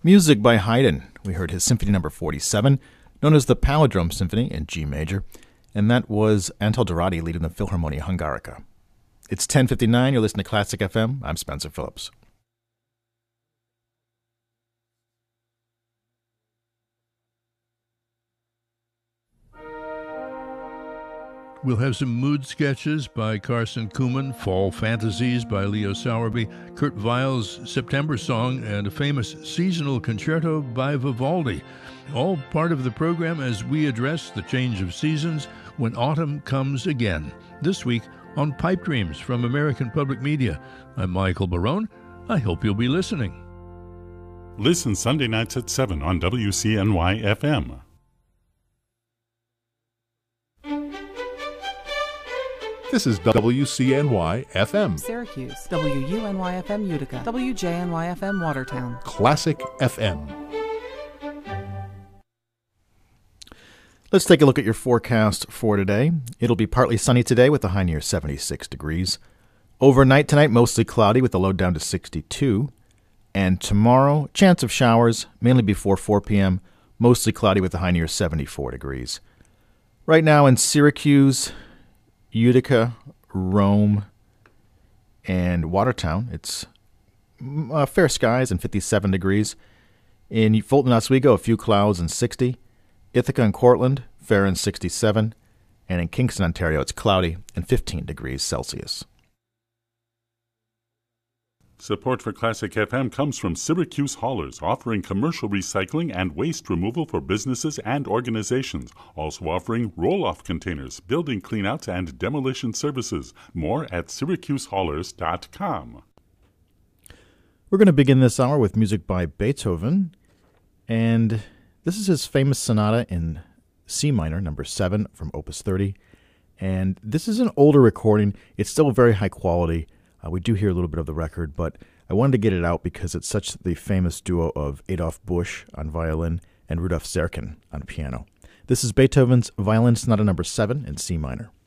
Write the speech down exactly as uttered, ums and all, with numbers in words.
Music by Haydn. We heard his Symphony Number forty-seven, known as the Palindrome Symphony in G major, and that was Antal Dorati leading the Philharmonia Hungarica. It's ten fifty-nine, you're listening to Classic F M. I'm Spencer Phillips. We'll have some mood sketches by Carson Kuhlman, Fall Fantasies by Leo Sowerby, Kurt Weill's September Song, and a famous seasonal concerto by Vivaldi. All part of the program as we address the change of seasons when autumn comes again. This week on Pipe Dreams from American Public Media. I'm Michael Barone. I hope you'll be listening. Listen Sunday nights at seven on W C N Y F M. This is W C N Y F M. Syracuse, W U N Y F M Utica, W J N Y F M Watertown. Classic F M. Let's take a look at your forecast for today. It'll be partly sunny today with a high near seventy-six degrees. Overnight tonight, mostly cloudy with a low down to sixty-two. And tomorrow, chance of showers, mainly before four p.m., mostly cloudy with a high near seventy-four degrees. Right now in Syracuse, Utica, Rome, and Watertown, it's uh, fair skies and fifty-seven degrees. In Fulton, Oswego, a few clouds and sixty. Ithaca and Cortland, fair and sixty-seven. And in Kingston, Ontario, it's cloudy and fifteen degrees Celsius. Support for Classic F M comes from Syracuse Haulers, offering commercial recycling and waste removal for businesses and organizations. Also offering roll-off containers, building cleanouts, and demolition services. More at syracuse haulers dot com. We're going to begin this hour with music by Beethoven. And this is his famous sonata in C minor, number seven, from Opus thirty. And this is an older recording. It's still very high quality. Uh, we do hear a little bit of the record, but I wanted to get it out because it's such the famous duo of Adolf Busch on violin and Rudolf Serkin on piano. This is Beethoven's Violin Sonata number seven in C minor.